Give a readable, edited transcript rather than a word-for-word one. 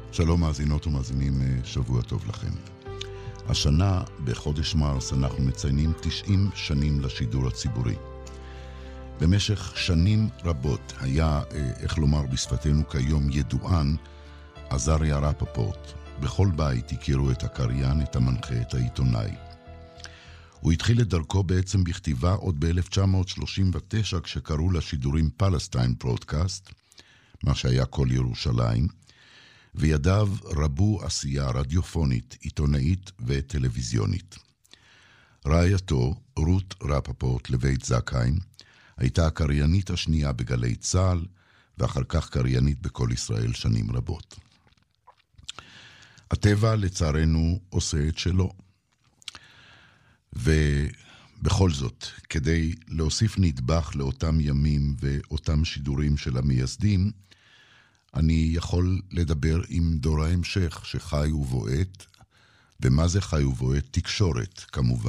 שלום מאזינות ומאזינים, שבוע טוב לכם. השנה, בחודש מרס, אנחנו מציינים 90 שנים לשידור הציבורי. במשך שנים רבות היה, איך לומר בשפתנו כיום, ידוען עזריה רפפורט. בכל בית הכירו את הקריין, את המנחה, את העיתונאי. הוא התחיל את דרכו בעצם בכתיבה עוד ב-1939, כשקראו לשידורים פלסטיין ברודקאסט, מה שהיה כל ירושלים, וידיו רבו עשייה רדיופונית, עיתונאית וטלוויזיונית. רעייתו, רות רפפורט לבית זקהיים, הייתה הקריינית השנייה בגלי צה"ל, ואחר כך קריינית בכל ישראל שנים רבות. הטבע לצערנו עושה את שלו. ובכל זאת, כדי להוסיף נדבך לאותם ימים ואותם שידורים של המייסדים, אני יכול לדבר עם דור ההמשך שחי ובועט, ומה זה חי ובועט? תקשורת, כמובן.